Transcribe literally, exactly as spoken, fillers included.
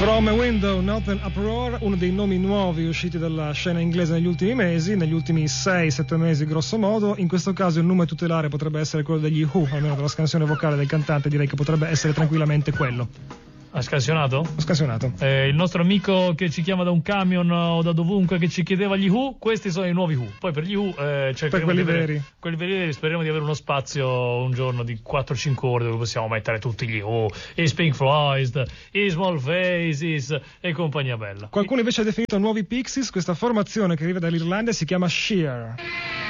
From a Window, Not an Uproar, uno dei nomi nuovi usciti dalla scena inglese negli ultimi mesi, negli ultimi sei sette mesi grosso modo. In questo caso il nome tutelare potrebbe essere quello degli Who, almeno dalla scansione vocale del cantante direi che potrebbe essere tranquillamente quello. Ha scansionato? Ho scansionato. Eh, il nostro amico che ci chiama da un camion o da dovunque che ci chiedeva gli Who, questi sono i nuovi Who. Poi per gli Who eh, per quelli di avere, veri. Quelli veri speriamo di avere uno spazio un giorno di quattro cinque ore dove possiamo mettere tutti gli Who, i Pink Floyd, i Small Faces e compagnia bella. Qualcuno invece ha definito nuovi Pixies questa formazione che arriva dall'Irlanda e si chiama Sheer.